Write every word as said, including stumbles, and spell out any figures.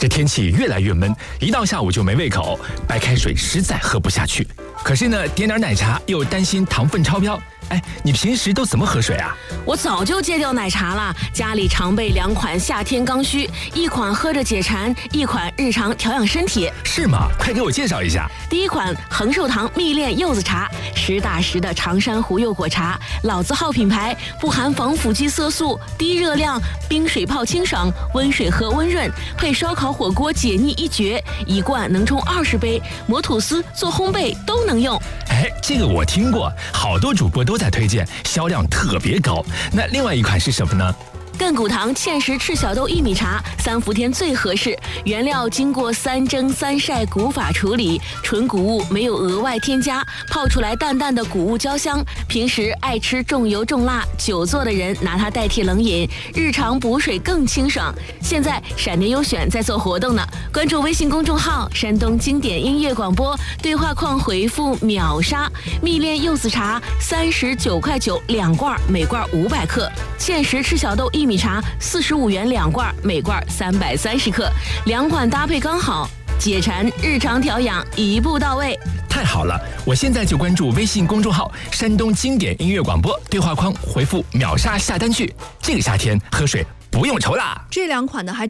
这天气越来越闷，一到下午就没胃口，白开水实在喝不下去。可是呢，点点奶茶又担心糖分超标。哎，你平时都怎么喝水啊？ 我早就戒掉奶茶了，家里常备两款夏天刚需，一款喝着解馋，一款日常调养身体。 是吗？快给我介绍一下。 第一款恒寿堂蜜炼柚子茶，实打实的长山湖柚果茶，老字号品牌，不含防腐剂色素，低热量，冰水泡清爽，温水喝温润，配烧烤火锅解腻一绝，一罐能冲二十杯，磨吐司做烘焙都能用。 哎，这个我听过，好多主播都在推荐，销量特别高。那另外一款是什么呢？ 艮骨堂芡实赤小豆薏米茶，三伏天最合适。原料经过三蒸三晒古法处理，纯谷物，没有额外添加，泡出来淡淡的谷物焦香。平时爱吃重油重辣、久坐的人拿它代替冷饮，日常补水更清爽。现在闪电优选在做活动呢，关注微信公众号“山东经典音乐广播”，对话框回复“秒杀”，蜜炼柚子茶三十九块九两罐，每罐五百克；芡实赤小豆薏米茶四十五元两罐，每罐三百三十克，两款搭配刚好，解馋日常调养一步到位。 太好了，我现在就关注微信公众号“山东经典音乐广播”，对话框回复“秒杀”下单去。这个夏天喝水不用愁啦。 这两款呢还